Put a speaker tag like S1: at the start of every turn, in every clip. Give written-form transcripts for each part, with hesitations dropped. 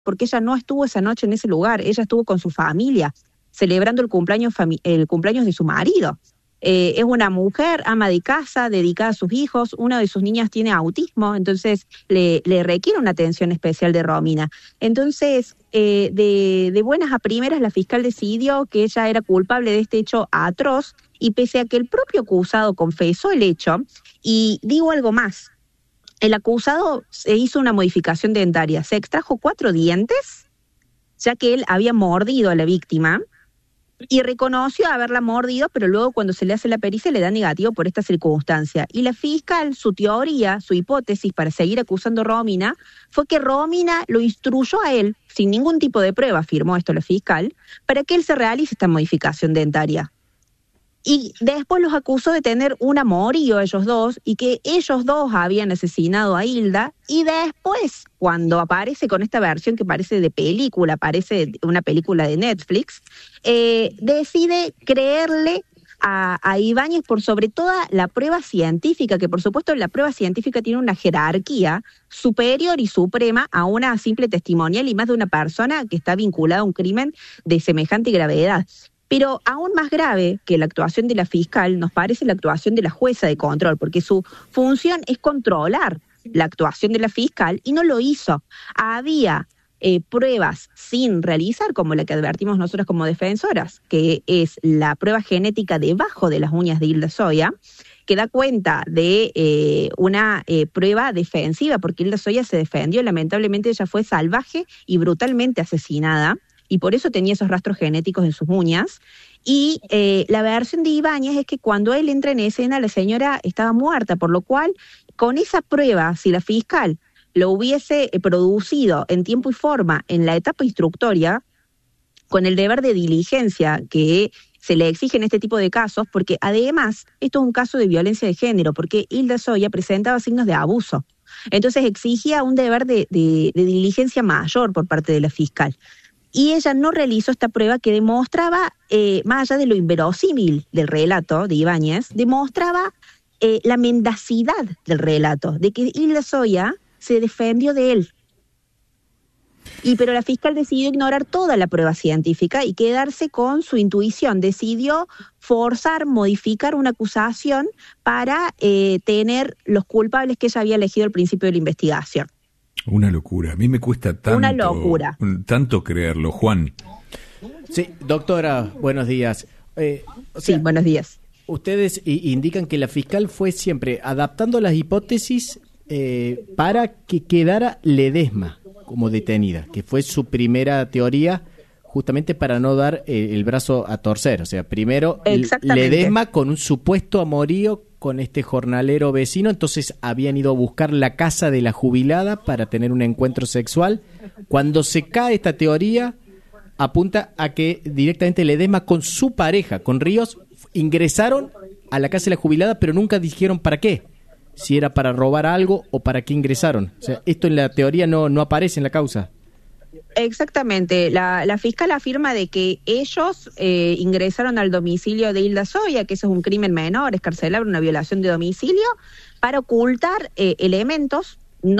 S1: porque ella no estuvo esa noche en ese lugar, ella estuvo con su familia, celebrando el cumpleaños de su marido. Es una mujer, ama de casa, dedicada a sus hijos, una de sus niñas tiene autismo, entonces le requiere una atención especial de Romina. Entonces, de buenas a primeras, la fiscal decidió que ella era culpable de este hecho atroz, y pese a que el propio acusado confesó el hecho, y digo algo más, el acusado se hizo una modificación dentaria, se extrajo 4 dientes, ya que él había mordido a la víctima, y reconoció haberla mordido, pero luego cuando se le hace la pericia le da negativo por esta circunstancia. Y la fiscal, su teoría, su hipótesis para seguir acusando a Romina, fue que Romina lo instruyó a él, sin ningún tipo de prueba, afirmó esto la fiscal, para que él se realice esta modificación dentaria. Y después los acusó de tener un amorío ellos dos, y que ellos dos habían asesinado a Hilda, y después, cuando aparece con esta versión que parece de película, parece una película de Netflix, decide creerle a Ibáñez por sobre toda la prueba científica, que por supuesto la prueba científica tiene una jerarquía superior y suprema a una simple testimonial, y más de una persona que está vinculada a un crimen de semejante gravedad. Pero aún más grave que la actuación de la fiscal nos parece la actuación de la jueza de control, porque su función es controlar la actuación de la fiscal y no lo hizo. Había pruebas sin realizar, como la que advertimos nosotros como defensoras, que es la prueba genética debajo de las uñas de Hilda Soya, que da cuenta de una prueba defensiva, porque Hilda Soya se defendió, lamentablemente ella fue salvaje y brutalmente asesinada, y por eso tenía esos rastros genéticos en sus uñas. Y la versión de Ibáñez es que cuando él entra en escena, la señora estaba muerta, por lo cual, con esa prueba, si la fiscal lo hubiese producido en tiempo y forma en la etapa instructoria, con el deber de diligencia que se le exige en este tipo de casos, porque además esto es un caso de violencia de género, porque Hilda Soya presentaba signos de abuso. Entonces exigía un deber de diligencia mayor por parte de la fiscal. Y ella no realizó esta prueba que demostraba, más allá de lo inverosímil del relato de Ibáñez, demostraba la mendacidad del relato, de que Hilda Soya se defendió de él. Pero la fiscal decidió ignorar toda la prueba científica y quedarse con su intuición. Decidió forzar, modificar una acusación para tener los culpables que ella había elegido al principio de la investigación.
S2: Una locura. A mí me cuesta tanto creerlo. Juan.
S3: Sí, doctora, buenos días.
S1: Buenos días.
S3: Ustedes indican que la fiscal fue siempre adaptando las hipótesis para que quedara Ledesma como detenida, que fue su primera teoría, justamente para no dar el brazo a torcer. O sea, primero Ledesma con un supuesto amorío con este jornalero vecino, entonces habían ido a buscar la casa de la jubilada para tener un encuentro sexual. Cuando se cae esta teoría, apunta a que directamente Ledesma con su pareja, con Ríos, ingresaron a la casa de la jubilada, pero nunca dijeron para qué, si era para robar algo o para qué ingresaron. O sea, esto en la teoría no aparece en la causa.
S1: Exactamente, la fiscal afirma de que ellos ingresaron al domicilio de Hilda Soya, que eso es un crimen menor, escarcelable, una violación de domicilio, para ocultar elementos.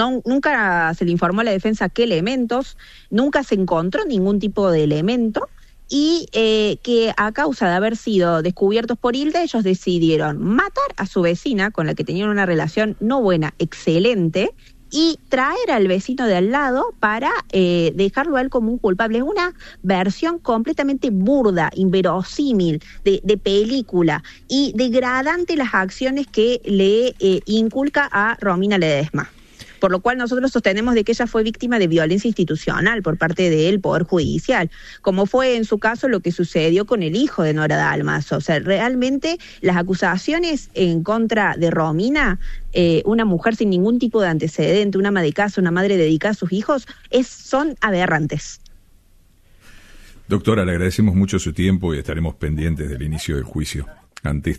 S1: Nunca se le informó a la defensa qué elementos, nunca se encontró ningún tipo de elemento, y que a causa de haber sido descubiertos por Hilda, ellos decidieron matar a su vecina, con la que tenían una relación no buena, excelente, y traer al vecino de al lado para dejarlo a él como un culpable. Es una versión completamente burda, inverosímil, de película, y degradante las acciones que le inculca a Romina Ledesma. Por lo cual nosotros sostenemos de que ella fue víctima de violencia institucional por parte del Poder Judicial, como fue en su caso lo que sucedió con el hijo de Nora Dalmazo. O sea, realmente las acusaciones en contra de Romina, una mujer sin ningún tipo de antecedente, una ama de casa, una madre dedicada a sus hijos, son aberrantes.
S2: Doctora, le agradecemos mucho su tiempo y estaremos pendientes del inicio del juicio ante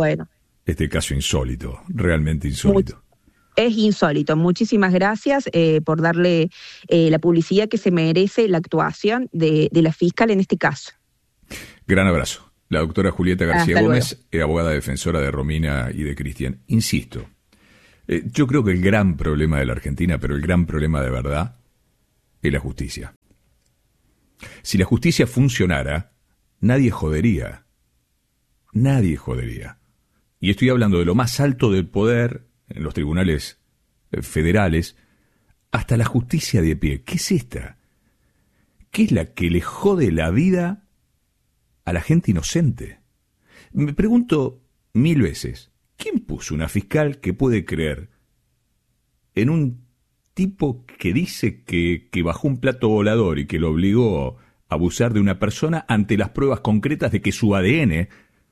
S2: este caso insólito, realmente insólito.
S1: Es insólito. Muchísimas gracias por darle la publicidad que se merece la actuación de la fiscal en este caso.
S2: Gran abrazo. La doctora Julieta García Gómez, abogada defensora de Romina y de Cristian. Insisto, yo creo que el gran problema de la Argentina, pero el gran problema de verdad, es la justicia. Si la justicia funcionara, nadie jodería. Nadie jodería. Y estoy hablando de lo más alto del poder, en los tribunales federales, hasta la justicia de pie. ¿Qué es esta? ¿Qué es la que le jode la vida a la gente inocente? Me pregunto 1000 veces, ¿quién puso una fiscal que puede creer en un tipo que dice que bajó un plato volador y que lo obligó a abusar de una persona ante las pruebas concretas de que su ADN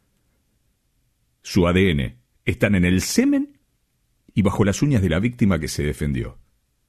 S2: están en el semen y bajo las uñas de la víctima que se defendió?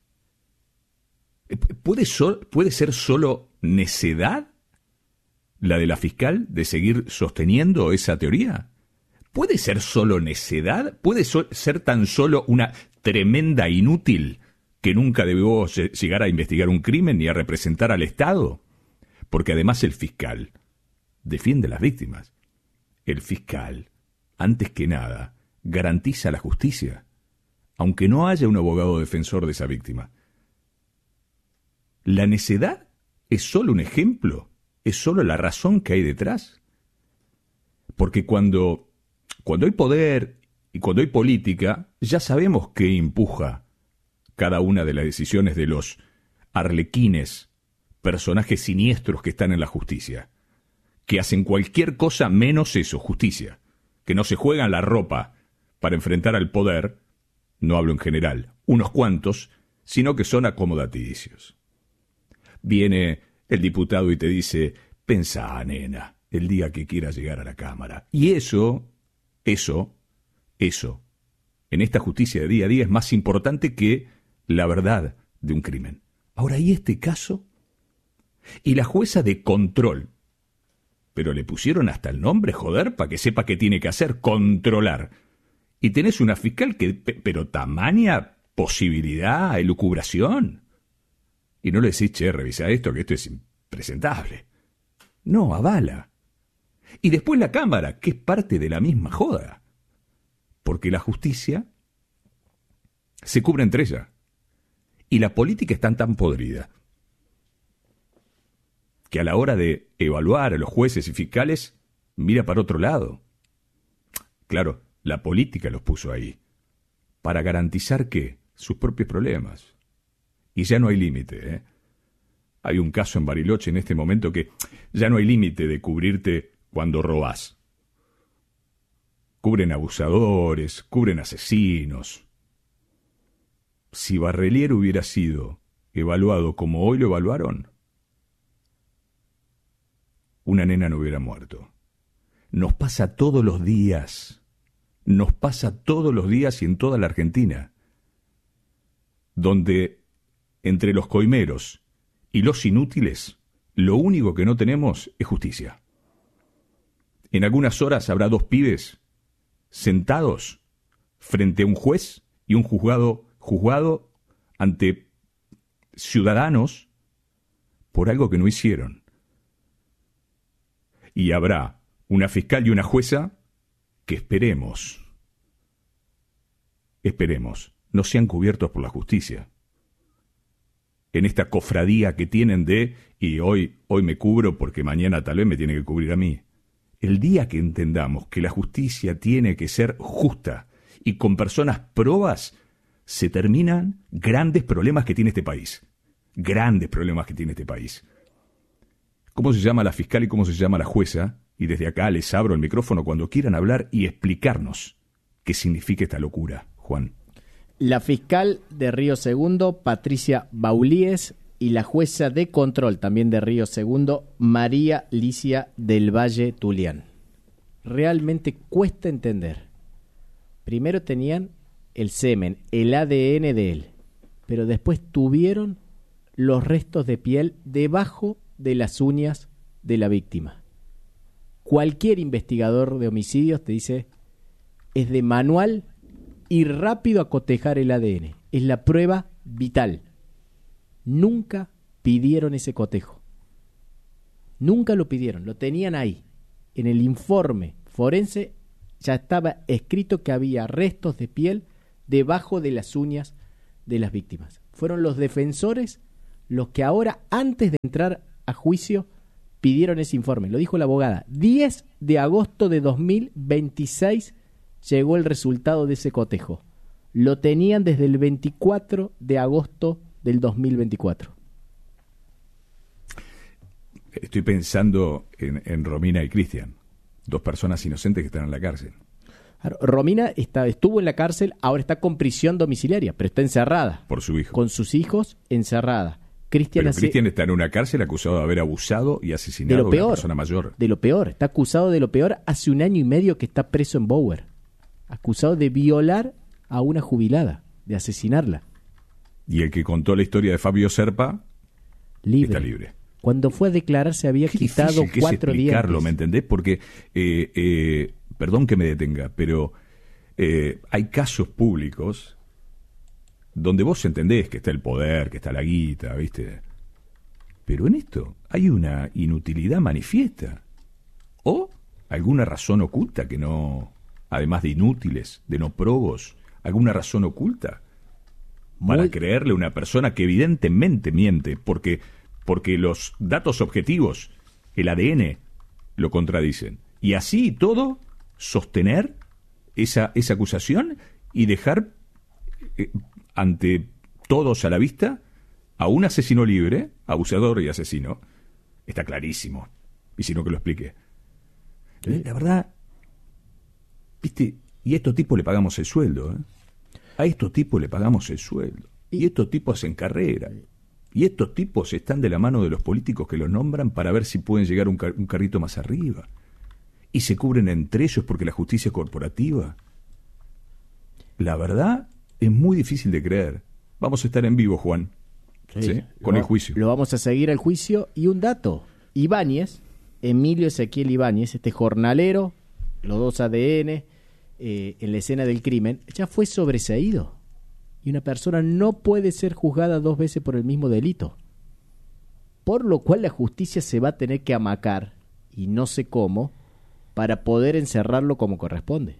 S2: ¿Puede ser solo necedad la de la fiscal de seguir sosteniendo esa teoría? ¿Puede ser solo necedad? ¿Puede ser tan solo una tremenda inútil que nunca debió llegar a investigar un crimen ni a representar al Estado? Porque además el fiscal defiende a las víctimas. El fiscal, antes que nada, garantiza la justicia, aunque no haya un abogado defensor de esa víctima. ¿La necedad es solo un ejemplo? ¿Es solo la razón que hay detrás? Porque cuando hay poder y cuando hay política, ya sabemos qué empuja cada una de las decisiones de los arlequines, personajes siniestros que están en la justicia, que hacen cualquier cosa menos eso, justicia, que no se juegan la ropa para enfrentar al poder, no hablo en general, unos cuantos, sino que son acomodaticios. Viene el diputado y te dice, pensá, nena, el día que quieras llegar a la Cámara. Y eso, en esta justicia de día a día es más importante que la verdad de un crimen. Ahora, ¿y este caso? Y la jueza de control, pero le pusieron hasta el nombre, joder, para que sepa qué tiene que hacer, controlar. Y tenés una fiscal pero tamaña posibilidad, elucubración. Y no le decís, che, revisa esto, que esto es impresentable. No, avala. Y después la Cámara, que es parte de la misma joda. Porque la justicia se cubre entre ella. Y la política está tan podrida que a la hora de evaluar a los jueces y fiscales, mira para otro lado. Claro, la política los puso ahí. ¿Para garantizar qué? Sus propios problemas. Y ya no hay límite, ¿eh? Hay un caso en Bariloche en este momento que ya no hay límite de cubrirte cuando robás. Cubren abusadores, cubren asesinos. Si Barrelier hubiera sido evaluado como hoy lo evaluaron, una nena no hubiera muerto. Nos pasa todos los días. Nos pasa todos los días y en toda la Argentina. Donde entre los coimeros y los inútiles, lo único que no tenemos es justicia. En algunas horas habrá 2 pibes sentados frente a un juez y un juzgado ante ciudadanos por algo que no hicieron. Y habrá una fiscal y una jueza que esperemos, no sean cubiertos por la justicia. En esta cofradía que tienen y hoy me cubro porque mañana tal vez me tiene que cubrir a mí. El día que entendamos que la justicia tiene que ser justa y con personas probas, se terminan grandes problemas que tiene este país. Grandes problemas que tiene este país. ¿Cómo se llama la fiscal y cómo se llama la jueza? Y desde acá les abro el micrófono cuando quieran hablar y explicarnos qué significa esta locura, Juan.
S3: La fiscal de Río Segundo, Patricia Baulíes, y la jueza de control, también de Río Segundo, María Licia del Valle Tulián. Realmente cuesta entender. Primero tenían el semen, el ADN de él, pero después tuvieron los restos de piel debajo de las uñas de la víctima. Cualquier investigador de homicidios te dice, es de manual y rápido a cotejar el ADN. Es la prueba vital. Nunca pidieron ese cotejo. Nunca lo pidieron, lo tenían ahí. En el informe forense ya estaba escrito que había restos de piel debajo de las uñas de las víctimas. Fueron los defensores los que ahora, antes de entrar a juicio, pidieron ese informe. Lo dijo la abogada. 10 de agosto de 2026 llegó el resultado de ese cotejo. Lo tenían desde el 24 de agosto del 2024.
S2: Estoy pensando en Romina y Cristian, 2 personas inocentes que están en la cárcel.
S3: Romina estuvo en la cárcel, ahora está con prisión domiciliaria, pero está encerrada.
S2: Por su hijo.
S3: Con sus hijos, encerrada.
S2: Cristian está en una cárcel acusado de haber abusado y asesinado a una persona mayor.
S3: De lo peor, está acusado de lo peor. Hace 1 año y medio que está preso en Bower. Acusado de violar a una jubilada, de asesinarla.
S2: Y el que contó la historia de Fabio Serpa está libre.
S3: Cuando fue a declarar se había quitado 4 dientes.
S2: ¿Me entendés? Porque, perdón que me detenga, pero hay casos públicos donde vos entendés que está el poder, que está la guita, ¿viste? Pero en esto hay una inutilidad manifiesta. O alguna razón oculta que no, además de inútiles, de no probos, alguna razón oculta para creerle a una persona que evidentemente miente, porque los datos objetivos, el ADN, lo contradicen. Y así y todo, sostener esa acusación y dejar ante todos a la vista a un asesino libre, abusador y asesino. Está clarísimo. Y si no, que lo explique. La verdad, ¿viste? Y a estos tipos le pagamos el sueldo, ¿eh? A estos tipos le pagamos el sueldo. Y estos tipos hacen carrera. Y estos tipos están de la mano de los políticos que los nombran para ver si pueden llegar un carrito más arriba. Y se cubren entre ellos porque la justicia es corporativa. La verdad es muy difícil de creer. Vamos a estar en vivo, Juan. ¿Sí? Con el juicio.
S3: Lo vamos a seguir al juicio. Y un dato. Ibáñez, Emilio Ezequiel Ibáñez, este jornalero, los 2 ADN, en la escena del crimen, ya fue sobreseído. Y una persona no puede ser juzgada 2 veces por el mismo delito. Por lo cual la justicia se va a tener que amacar, y no sé cómo, para poder encerrarlo como corresponde.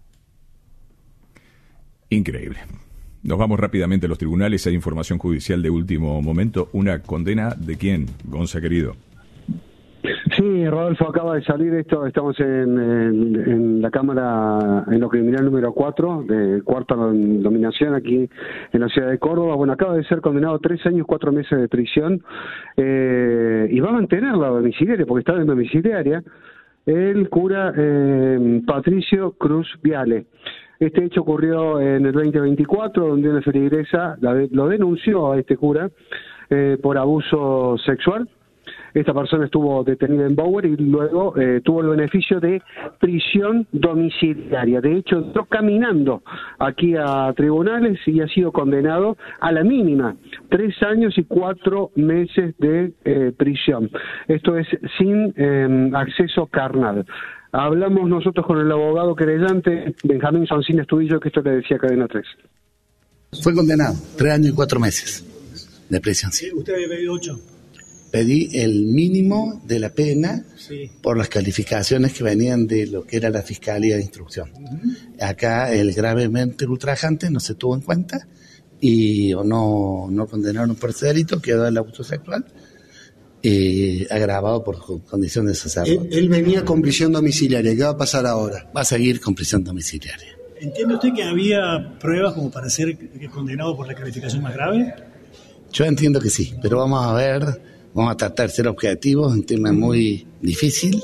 S2: Increíble. Nos vamos rápidamente a los tribunales. Hay información judicial de último momento. ¿Una condena de quién, Gonza querido?
S4: Sí, Rodolfo, acaba de salir esto. Estamos en la Cámara, en lo criminal número 4, de cuarta dominación aquí en la ciudad de Córdoba. Bueno, acaba de ser condenado a 3 años, 4 meses de prisión, y va a mantener la domiciliaria, porque está en domiciliaria, el cura Patricio Cruz Viale. Este hecho ocurrió en el 2024, donde una feligresa lo denunció a este cura por abuso sexual. Esta persona estuvo detenida en Bower y luego tuvo el beneficio de prisión domiciliaria. De hecho, entró caminando aquí a tribunales y ha sido condenado a la mínima, 3 años y 4 meses de prisión. Esto es sin acceso carnal. Hablamos nosotros con el abogado querellante, Benjamín Soncini Estudillo, que esto le decía Cadena 3.
S5: Fue condenado, 3 años y 4 meses de prisión.
S6: Sí, ¿usted había pedido 8?
S5: Pedí el mínimo de la pena,
S6: sí,
S5: por las calificaciones que venían de lo que era la Fiscalía de Instrucción. Acá el gravemente ultrajante no se tuvo en cuenta y no condenaron por ese delito, quedó el abuso sexual agravado por condición de sacerdote.
S7: Él venía con prisión domiciliaria. ¿Qué va a pasar ahora?
S5: Va a seguir con prisión domiciliaria.
S6: ¿Entiende usted que había pruebas como para ser condenado por la calificación más grave?
S5: Yo entiendo que sí, pero vamos a ver, vamos a tratar de ser objetivos, un tema muy difícil.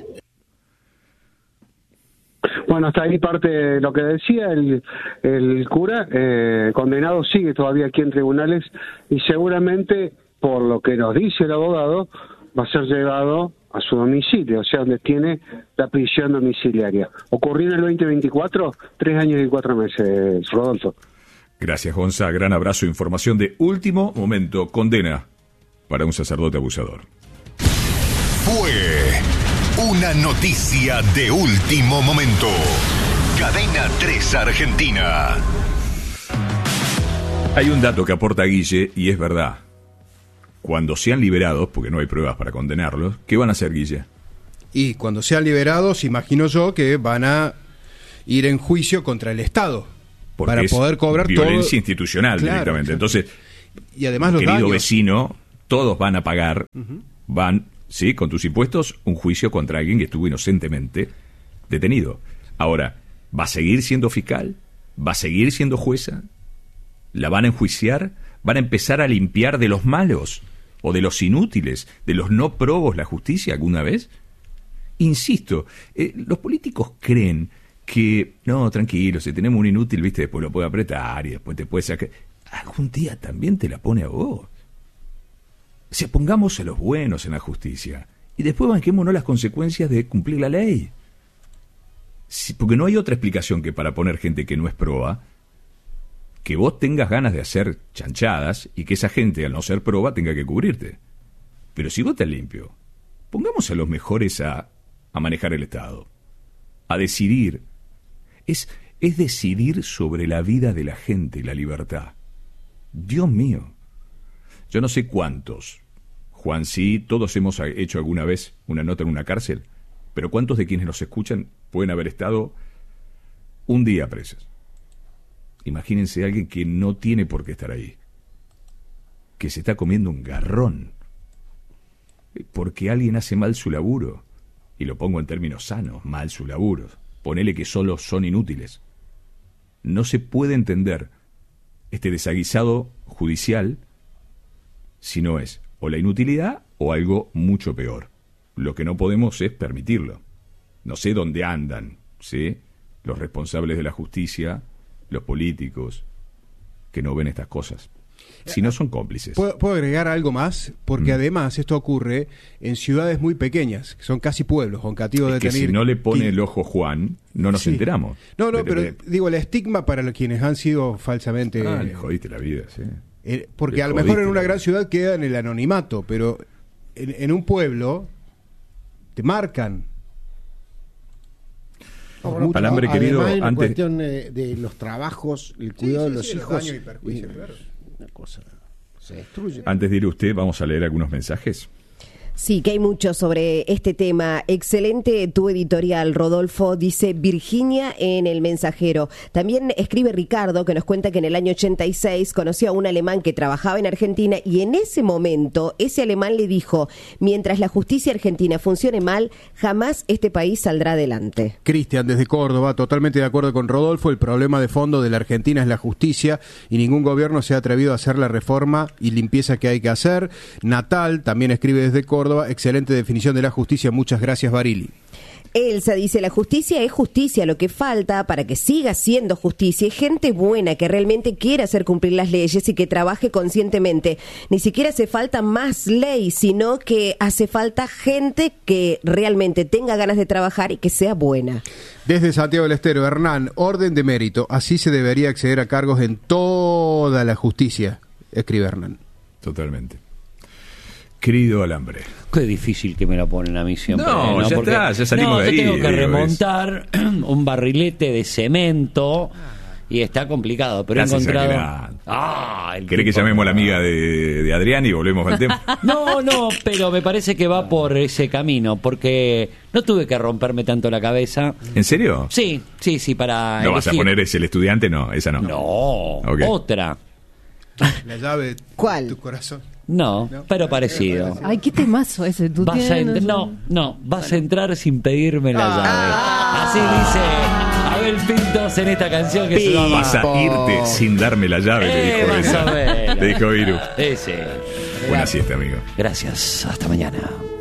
S4: Bueno, hasta ahí parte de lo que decía el cura. Condenado sigue todavía aquí en tribunales y seguramente, por lo que nos dice el abogado, va a ser llevado a su domicilio, o sea, donde tiene la prisión domiciliaria. Ocurrió en el 2024, 3 años y 4 meses, Rodolfo.
S2: Gracias, Gonza. Gran abrazo. Información de último momento. Condena para un sacerdote abusador.
S8: Fue una noticia de último momento. Cadena 3 Argentina.
S2: Hay un dato que aporta Guille y es verdad. Cuando sean liberados, porque no hay pruebas para condenarlos, ¿qué van a hacer, Guille?
S9: Y cuando sean liberados, imagino yo que van a ir en juicio contra el Estado.
S2: Porque
S9: para poder cobrar
S2: violencia
S9: todo...
S2: institucional, claro, directamente.
S9: Exacto.
S2: Entonces,
S9: Y además los
S2: querido
S9: daños.
S2: vecino, todos van a pagar, van, sí, con tus impuestos, un juicio contra alguien que estuvo inocentemente detenido. Ahora, ¿va a seguir siendo fiscal? ¿Va a seguir siendo jueza? ¿La van a enjuiciar? ¿Van a empezar a limpiar de los malos o de los inútiles, de los no probos la justicia alguna vez? Insisto, los políticos creen que, no, tranquilo, si tenemos un inútil, viste, después lo puede apretar y después te puede sacar. Algún día también te la pone a vos. O sea, pongamos a los buenos en la justicia y después banquémonos las consecuencias de cumplir la ley. Sí, porque no hay otra explicación que para poner gente que no es proba, que vos tengas ganas de hacer chanchadas y que esa gente, al no ser proba, tenga que cubrirte. Pero si vos estás limpio, pongamos a los mejores a manejar el Estado, a decidir. Es decidir sobre la vida de la gente y la libertad. Dios mío. Yo no sé cuántos, Juan, sí, todos hemos hecho alguna vez una nota en una cárcel, pero ¿cuántos de quienes nos escuchan pueden haber estado un día presos? Imagínense a alguien que no tiene por qué estar ahí, que se está comiendo un garrón, porque alguien hace mal su laburo, y lo pongo en términos sanos, mal su laburo, ponele que solo son inútiles. No se puede entender este desaguisado judicial si no es o la inutilidad o algo mucho peor. Lo que no podemos es permitirlo. No sé dónde andan, ¿sí?, los responsables de la justicia, los políticos, que no ven estas cosas. Si no son cómplices.
S9: ¿Puedo agregar algo más? Porque además esto ocurre en ciudades muy pequeñas, que son casi pueblos, con cativos de
S2: que si no le pone el ojo Juan, no nos enteramos. No, pero
S9: digo, el estigma para los quienes han sido falsamente...
S2: le jodiste la vida, sí.
S9: Porque a lo mejor en una gran ciudad queda en el anonimato, pero en un pueblo te marcan.
S10: Bueno,
S2: Alambre, querido,
S10: además, en
S2: antes...
S10: cuestión de los trabajos, el cuidado de los hijos,
S9: daño y perjuicio, claro.
S10: Una cosa se destruye.
S2: Antes de ir usted, vamos a leer algunos mensajes.
S11: Sí, que hay mucho sobre este tema. Excelente tu editorial, Rodolfo, dice Virginia en El Mensajero. También escribe Ricardo, que nos cuenta que en el año 86 conoció a un alemán que trabajaba en Argentina y en ese momento ese alemán le dijo: mientras la justicia argentina funcione mal, jamás este país saldrá adelante.
S9: Cristian, desde Córdoba, totalmente de acuerdo con Rodolfo. El problema de fondo de la Argentina es la justicia y ningún gobierno se ha atrevido a hacer la reforma y limpieza que hay que hacer. Natal también escribe desde Córdoba. Excelente definición de la justicia. Muchas gracias, Barili.
S11: Elsa dice: la justicia es justicia, lo que falta para que siga siendo justicia es gente buena que realmente quiera hacer cumplir las leyes y que trabaje conscientemente. Ni siquiera hace falta más ley, sino que hace falta gente que realmente tenga ganas de trabajar y que sea buena.
S9: Desde Santiago del Estero, Hernán, orden de mérito. Así se debería acceder a cargos en toda la justicia, escribe Hernán.
S2: Totalmente. Querido Alambre.
S12: Qué difícil que me lo ponen a mí siempre.
S2: No, ya
S12: porque,
S2: está, ya salimos de ahí.
S12: Yo tengo que remontar un barrilete de cemento y está complicado, pero he encontrado...
S2: ¿Querés que llamemos a la amiga de Adrián y volvemos al tema?
S12: No, pero me parece que va por ese camino, porque no tuve que romperme tanto la cabeza.
S2: ¿En serio?
S12: Sí, para
S2: ¿No vas a poner ese el estudiante? No, esa no.
S12: No,
S2: okay.
S12: Otra.
S9: La llave
S11: ¿Cuál?
S9: de tu corazón.
S12: No, pero parecido.
S13: Ay, qué temazo ese. ¿Tú
S12: vas a entrar sin pedirme la llave. Así dice Abel Pintos en esta canción que se llama...
S2: Vas a irte sin darme la llave, le dijo Viru.
S12: Ese.
S2: Buena siesta, amigo.
S12: Gracias, hasta mañana.